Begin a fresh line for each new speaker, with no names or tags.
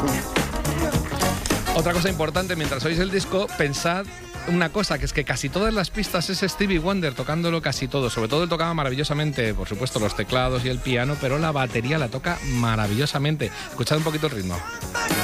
Otra cosa importante, mientras oís el disco, pensad una cosa, que es que casi todas las pistas es Stevie Wonder tocándolo casi todo. Sobre todo él tocaba maravillosamente, por supuesto, los teclados y el piano, pero la batería la toca maravillosamente. Escuchad un poquito el ritmo.